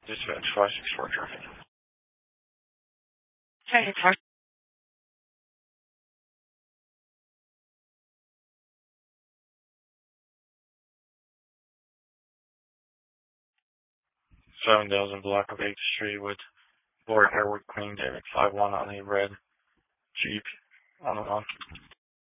Dispatch 564 traffic. Hey, car. Seven Dells block of 8th Street with Lord Harewood Queen David 5-1 on a red Jeep on the run.